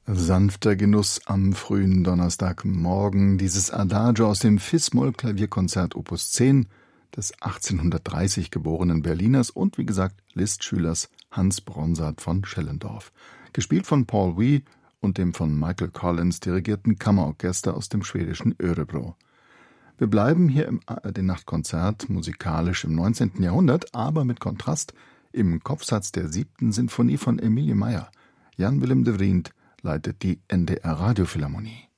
Sanfter Genuss am frühen Donnerstagmorgen, dieses Adagio aus dem Fis-Moll-Klavierkonzert Opus 10 des 1830 geborenen Berliners und, wie gesagt, Lisztschülers Hans Bronsart von Schellendorf. Gespielt von Paul Wee und dem von Michael Collins dirigierten Kammerorchester aus dem schwedischen Örebro. Wir bleiben hier im ARD-Nachtkonzert musikalisch im 19. Jahrhundert, aber mit Kontrast im Kopfsatz der 7. Sinfonie von Emilie Meyer. Jan Willem de Vriend leitet die NDR Radiophilharmonie.